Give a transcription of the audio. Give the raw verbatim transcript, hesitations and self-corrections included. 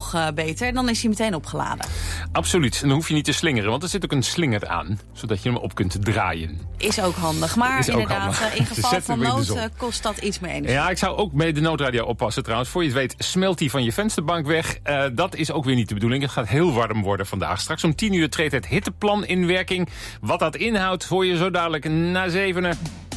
nog uh, beter. En dan is hij meteen opgeladen. Absoluut. En dan hoef je niet te slingeren, want er zit ook een slinger aan. Zodat je hem op kunt draaien. Is ook handig. Maar is ook inderdaad, handig. in geval van nood uh, kost dat iets meer energie. Ja, ik zou ook bij de noodradio oppassen trouwens. Voor je het weet smelt die van je vensterbank weg. Uh, dat is ook weer niet de bedoeling. Het gaat heel warm worden vandaag. Straks om tien uur treedt het hitteplan in werking. Wat dat inhoudt hoor je zo dadelijk na zevenen.